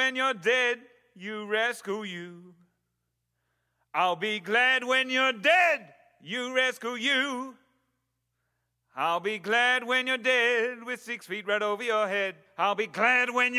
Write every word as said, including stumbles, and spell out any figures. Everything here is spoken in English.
when you're dead, you rescue you. I'll be glad when you're dead, you rescue you. I'll be glad when you're dead with six feet right over your head. I'll be glad when you're